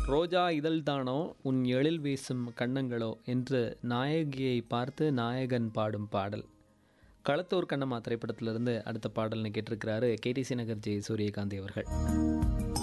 ரோஜா இதழ்தானோ உன் எழில் வீசும் கன்னங்களோ என்று நாயகியை பார்த்து நாயகன் பாடும் பாடல். களத்தூர் கண்ணம்மா திரைப்படத்திலிருந்து அடுத்த பாடல்னு கேட்டிருக்கிறாரு கேடிசி நகர் ஜெய் சூரியகாந்தி அவர்கள்.